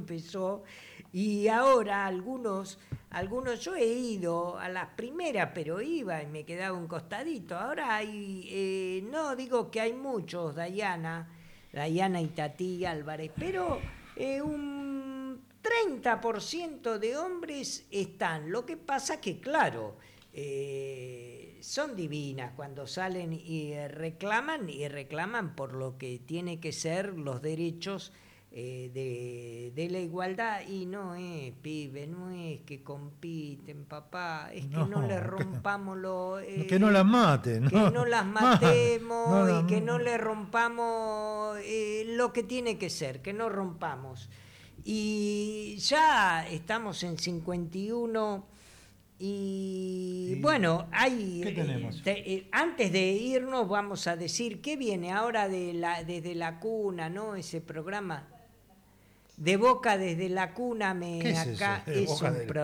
empezó, y ahora algunos yo he ido a las primeras, pero iba y me quedaba un costadito. Ahora hay, no digo que hay muchos, Dayana y Tati Álvarez, pero un 30% de hombres están. Lo que pasa que, claro, son divinas cuando salen y reclaman por lo que tiene que ser los derechos de la igualdad, y no es, pibe, no es que compiten, papá, es que no le rompamos que no las maten, ¿no? Que no las matemos y que no le rompamos lo que tiene que ser, que no rompamos. Y ya estamos en 51 y bueno, hay... ¿Qué tenemos? Antes de irnos vamos a decir qué viene ahora desde la cuna, ¿no? Ese programa... De Boca desde la cuna es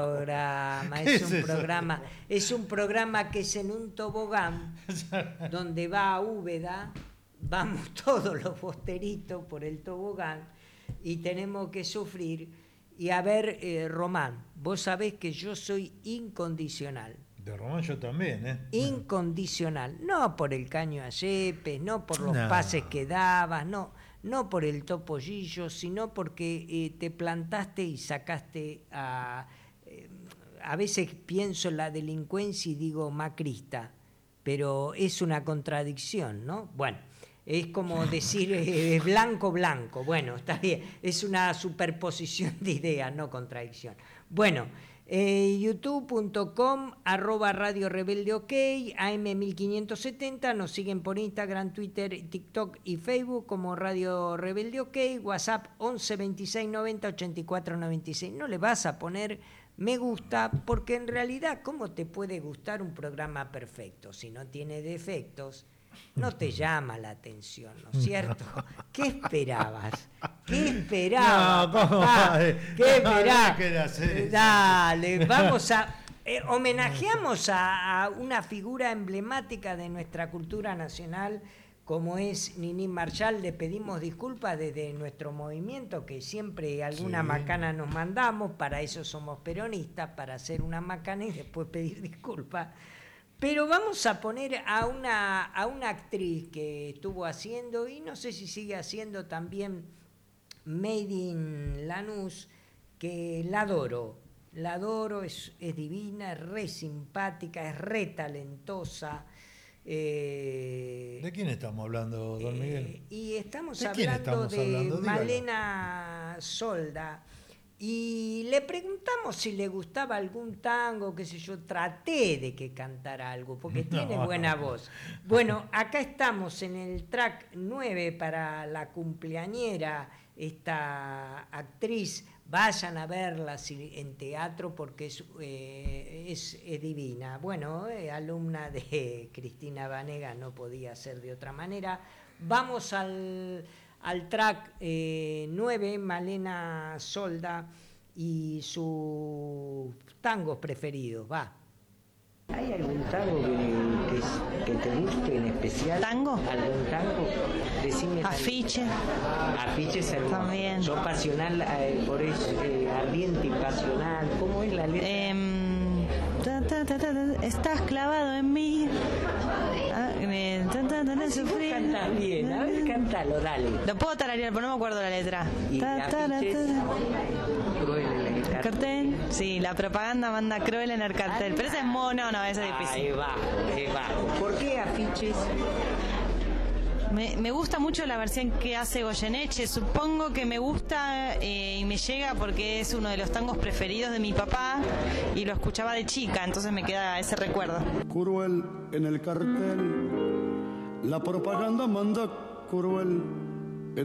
un programa que es en un tobogán donde va a Úbeda, vamos todos los bosteritos por el tobogán y tenemos que sufrir. Y a ver, Román, vos sabés que yo soy incondicional. De Román yo también, Incondicional, no por el caño a Yepes, no por los pases que dabas, no por el topollillo, sino porque te plantaste y sacaste a veces pienso en la delincuencia y digo macrista, pero es una contradicción, ¿no? Bueno, es como decir blanco, bueno, está bien, es una superposición de ideas, no contradicción. Bueno, youtube.com /Radio Rebelde OK, AM1570, nos siguen por Instagram, Twitter, TikTok y Facebook como Radio Rebelde OK, WhatsApp 11 26 90 84 96. No le vas a poner me gusta porque en realidad ¿cómo te puede gustar un programa perfecto si no tiene defectos? No te llama la atención, ¿no es cierto? ¿Qué esperabas? ¿Qué esperabas? ¿Qué esperabas? Dale, vamos a... homenajeamos a una figura emblemática de nuestra cultura nacional como es Ninín Marshall. Le pedimos disculpas desde nuestro movimiento, que siempre alguna macana nos mandamos, para eso somos peronistas, para hacer una macana y después pedir disculpas. Pero vamos a poner a una actriz que estuvo haciendo, y no sé si sigue haciendo también, Made in Lanús, que la adoro, es divina, es re simpática, es re talentosa. ¿De quién estamos hablando, don Miguel? Y estamos hablando de Malena Solda. Y le preguntamos si le gustaba algún tango, qué sé yo, traté de que cantara algo, porque tiene buena voz. Bueno, acá estamos en el track 9 para la cumpleañera, esta actriz. Vayan a verla en teatro porque es divina. Bueno, alumna de Cristina Banega, no podía ser de otra manera. Vamos al track 9, Malena Solda y sus tangos preferidos. Va. ¿Hay algún tango que te guste en especial? ¿Tango? ¿Algún tango? Decime. Afiche. Afiche es hermoso. También. Yo pasional, por eso, ardiente y pasional. ¿Cómo es la letra? Estás clavado en mí. Sufrir. Cantas bien, a ver, cántalo, dale. Lo puedo tararear, pero no me acuerdo la letra. Y Cruel en el cartel. Sí, la propaganda manda Cruel en el cartel. Pero ese es mono, no, ese es difícil. Ahí va. ¿Por qué Afiches? Me gusta mucho la versión que hace Goyeneche. Supongo que me gusta y me llega porque es uno de los tangos preferidos de mi papá y lo escuchaba de chica, entonces me queda ese recuerdo. Cruel en el cartel, la propaganda manda cruel